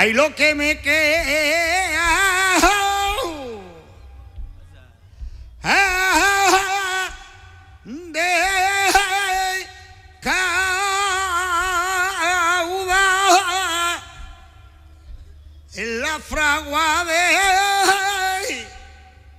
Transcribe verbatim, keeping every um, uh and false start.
Ay, lo que me queda de cauda en la fragua de